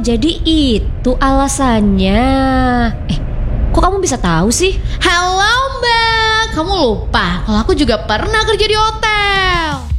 jadi itu alasannya. Kok kamu bisa tahu sih? Halo Mbak, kamu lupa kalau aku juga pernah kerja di hotel.